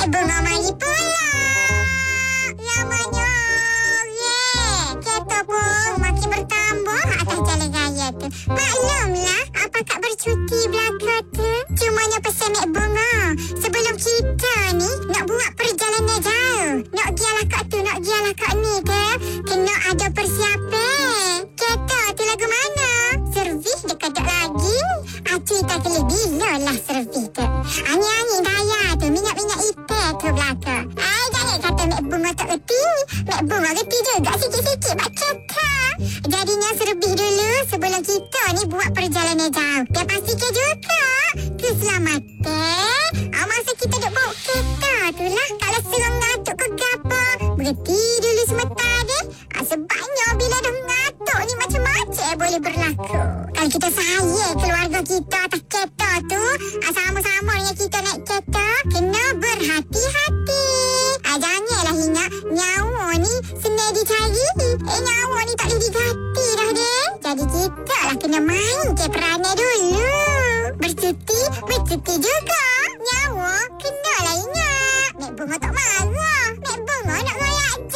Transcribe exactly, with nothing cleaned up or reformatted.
Mek Bunga mari pula. Lamanya. Ye. Kereta pun makin bertambah atas jalan raya tu. Maklumlah apa kak bercuti belaka tu. Cumanya pesan Mek Bunga. Sebelum kita ni nak buat perjalanan jauh. Nak gialah kak tu, nak gialah kak ni ke. Kena ada persiapan. Kereta tu lagu mana? Servis dekat tak lagi. Ah, cerita kelih bila lah servis tu. Angin-angin daya tu, minyak-minyak itik ke belaka. Ay, jangan kata Mek Bunga tak reti. Mek Bunga reti juga sikit-sikit bak kereta. Jadinya servis dulu sebelum kita ni buat perjalanan jauh. Dia pastikan juga keselamatan. Ah, masa kita duk bawa kereta tu lah. Kalau serang ngatuk ke gapa, berhenti dulu sebentar deh. Ah, sebabnya bila dah ngatuk ni macam-macam boleh berlaku. Kalau kita sayang keluarga kita atas kereta tu, ah, sama-sama dengan kita naik kereta, kena berhati-hati. Ah, janganlah ingat nyawa ni senang dicari. Eh, nyawa ni tak boleh diganti dah deh. Jadi kita lah kena main ke perangai dulu. Bercuti, bercuti juga.